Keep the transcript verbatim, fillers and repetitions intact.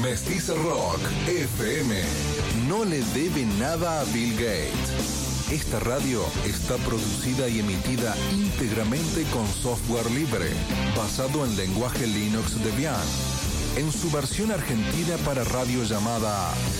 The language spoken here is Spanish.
Mestiza Rock F M. No le debe nada a Bill Gates. Esta radio está producida y emitida íntegramente con software libre, basado en lenguaje Linux Debian, en su versión argentina para radio llamada